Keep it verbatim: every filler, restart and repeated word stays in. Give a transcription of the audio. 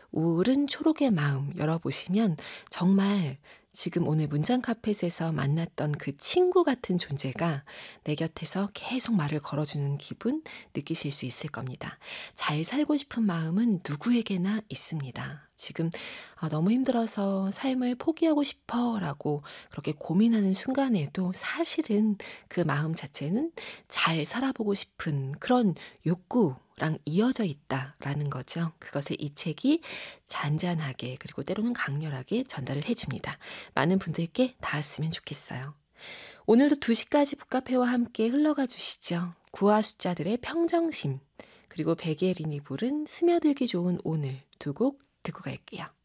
우울은 초록의 마음 열어보시면 정말 지금 오늘 문장 카펫에서 만났던 그 친구 같은 존재가 내 곁에서 계속 말을 걸어주는 기분 느끼실 수 있을 겁니다. 잘 살고 싶은 마음은 누구에게나 있습니다. 지금 아, 너무 힘들어서 삶을 포기하고 싶어 라고 그렇게 고민하는 순간에도 사실은 그 마음 자체는 잘 살아보고 싶은 그런 욕구랑 이어져 있다라는 거죠. 그것을 이 책이 잔잔하게 그리고 때로는 강렬하게 전달을 해줍니다. 많은 분들께 닿았으면 좋겠어요. 오늘도 두 시까지 북카페와 함께 흘러가 주시죠. 구화 숫자들의 평정심 그리고 백예린이 부른 스며들기 좋은 오늘 두 곡 듣고 갈게요.